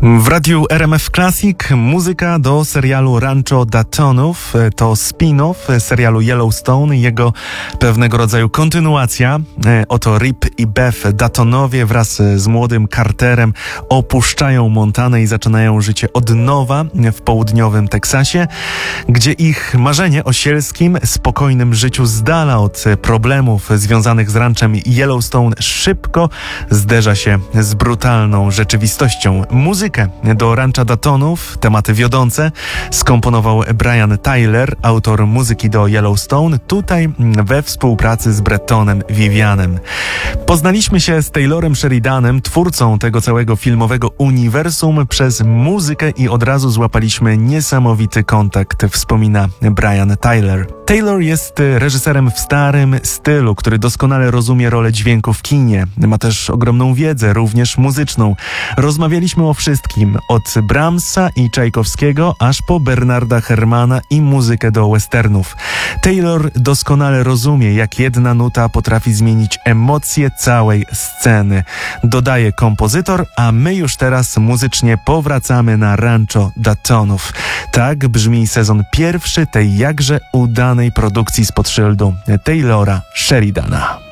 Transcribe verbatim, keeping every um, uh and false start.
W radiu R M F Classic muzyka do serialu Rancho Daytonów. To spin-off serialu Yellowstone, jego pewnego rodzaju kontynuacja. Oto Rip i Beth Daytonowie wraz z młodym Carterem opuszczają Montanę i zaczynają życie od nowa w południowym Teksasie, gdzie ich marzenie o sielskim, spokojnym życiu z dala od problemów związanych z ranczem Yellowstone szybko zderza się z brutalną rzeczywistością. Muzykę do Rancha Daytonów, tematy wiodące, skomponował Brian Tyler, autor muzyki do Yellowstone, tutaj we współpracy z Brettonem Vivianem. Poznaliśmy się z Taylorem Sheridanem, twórcą tego całego filmowego uniwersum, przez muzykę i od razu złapaliśmy niesamowity kontakt, wspomina Brian Tyler. Taylor jest reżyserem w starym stylu, który doskonale rozumie rolę dźwięku w kinie. Ma też ogromną wiedzę, również muzyczną. Rozmawialiśmy o wszystkim, od Brahmsa i Czajkowskiego, aż po Bernarda Herrmana i muzykę do westernów. Taylor doskonale rozumie, jak jedna nuta potrafi zmienić emocje całej sceny. Dodaje kompozytor, a my już teraz muzycznie powracamy na Rancho Daytonów. Tak brzmi sezon pierwszy tej jakże udanej produkcji spod szyldu Taylora Sheridana.